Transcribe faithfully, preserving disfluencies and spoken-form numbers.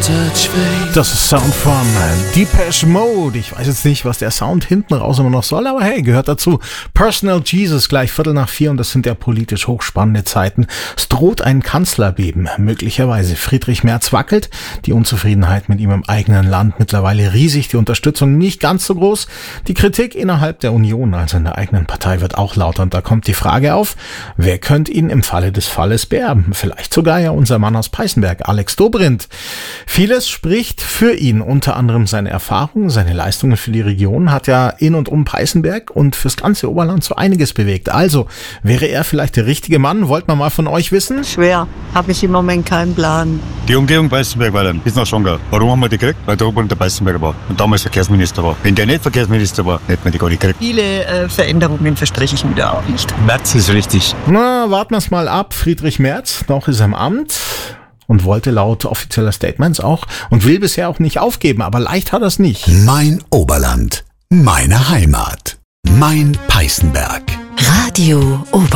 Das ist Sound von Depeche Mode. Ich weiß jetzt nicht, was der Sound hinten raus immer noch soll, aber hey, gehört dazu. Personal Jesus, gleich Viertel nach vier, und das sind ja politisch hochspannende Zeiten. Es droht ein Kanzlerbeben, möglicherweise. Friedrich Merz wackelt, die Unzufriedenheit mit ihm im eigenen Land mittlerweile riesig, die Unterstützung nicht ganz so groß. Die Kritik innerhalb der Union, also in der eigenen Partei, wird auch lauter, und da kommt die Frage auf, wer könnte ihn im Falle des Falles beerben? Vielleicht sogar ja unser Mann aus Peißenberg, Alex Dobrindt. Vieles spricht für ihn, unter anderem seine Erfahrungen, seine Leistungen für die Region, hat ja in und um Peißenberg und fürs ganze Oberland so einiges bewegt. Also, wäre er vielleicht der richtige Mann? Wollt man mal von euch wissen? Schwer, habe ich im Moment keinen Plan. Die Umgehung Peißenberg war dann bis nach Schongau. Warum haben wir die gekriegt? Weil der Oberland der Peißenberger war und damals Verkehrsminister war. Wenn der nicht Verkehrsminister war, hätten wir die gar nicht gekriegt. Viele äh, Veränderungen verstriche ich wieder auch nicht. Merz ist richtig. Na, warten wir es mal ab. Friedrich Merz, noch ist er im Amt. Und wollte laut offizieller Statements auch und will bisher auch nicht aufgeben, aber leicht hat er es nicht. Mein Oberland, meine Heimat, mein Peißenberg. Radio Oberland.